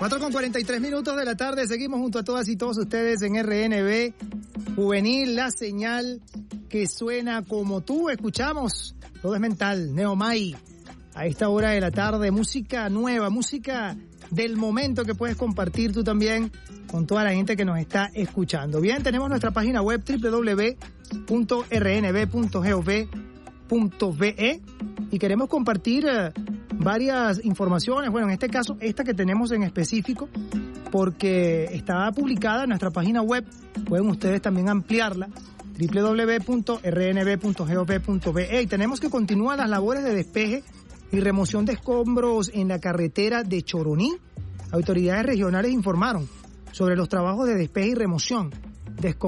4:43 de la tarde, seguimos junto a todas y todos ustedes en RNB Juvenil, la señal que suena como tú. Escuchamos Todo es Mental, Neomai, a esta hora de la tarde, música nueva, música del momento que puedes compartir tú también con toda la gente que nos está escuchando. Bien, tenemos nuestra página web www.rnb.gov.be y queremos compartir varias informaciones, bueno, en este caso esta que tenemos en específico, porque está publicada en nuestra página web, pueden ustedes también ampliarla, www.rnb.gov.be, y tenemos que continuar las labores de despeje y remoción de escombros en la carretera de Choroní. Autoridades regionales informaron sobre los trabajos de despeje y remoción de escombros